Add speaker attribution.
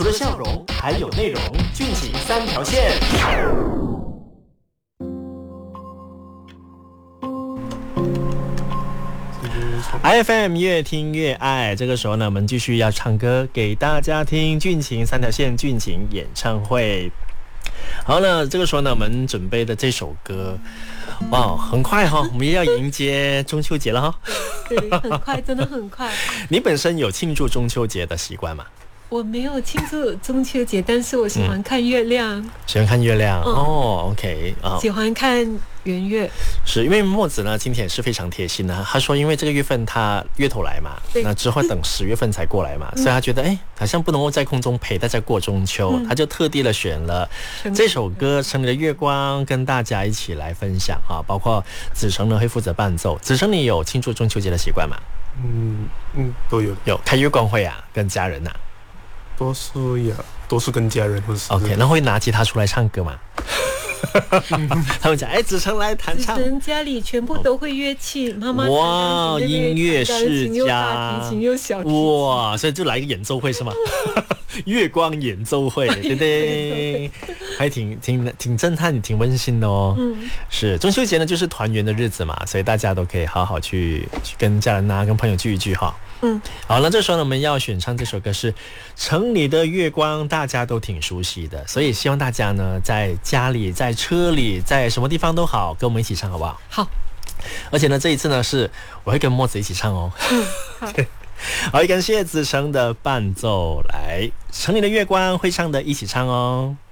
Speaker 1: 除了笑容，还有内容。俊情三条线。IFM 越听越爱，这个时候呢，我们继续要唱歌给大家听。俊情三条线，俊情演唱会。好呢，这个时候呢，我们准备的这首歌，哇，很快哈，我们也要迎接中秋节了哈。
Speaker 2: 对，很快，真的很快。
Speaker 1: 你本身有庆祝中秋节的习惯吗？
Speaker 2: 我没有庆祝中秋节，但是我喜欢看月亮。
Speaker 1: 喜欢看月亮、哦 ，OK 啊、
Speaker 2: 喜欢看圆月。
Speaker 1: 是因为墨子呢今天也是非常贴心的，他说因为这个月份他月头来嘛，那之后等10月份才过来嘛，所以他觉得好像不能够在空中陪大家过中秋，他就特地的选了这首歌《城里的月光》跟大家一起来分享啊，包括子成呢会负责伴奏。子成，你有庆祝中秋节的习惯吗？
Speaker 3: 都有。
Speaker 1: 有开月光会啊，跟家人啊？
Speaker 3: 都是跟家人或是
Speaker 1: OK， 那会拿吉他出来唱歌吗？他们讲子成来弹唱，
Speaker 2: 子成家里全部都会乐器，妈妈
Speaker 1: 哇，音乐世家，
Speaker 2: 又大提琴又小提琴，
Speaker 1: 哇，所以就来一个演奏会是吗？月光演奏会，对对，还挺震撼，挺温馨的哦。是中秋节呢，就是团圆的日子嘛，所以大家都可以好好去跟家人跟朋友聚一聚哈。好，那这时候呢，我们要选唱这首歌是《城里的月光》，大家都挺熟悉的，所以希望大家呢，在家里、在车里、在什么地方都好，跟我们一起唱好不好？
Speaker 2: 好。
Speaker 1: 而且呢，这一次呢，是我会跟墨子一起唱哦。
Speaker 2: 好。
Speaker 1: 好，感谢子成的伴奏，来《城里的月光》会唱的一起唱哦。